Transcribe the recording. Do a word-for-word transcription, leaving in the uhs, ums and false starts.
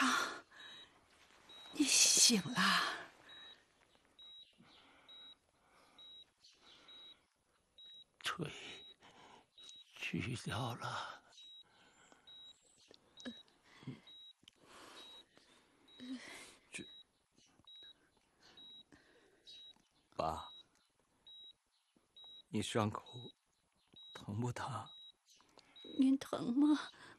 长，你醒了。 腿锯掉了。 这，爸，你伤口疼不疼？ 您疼吗？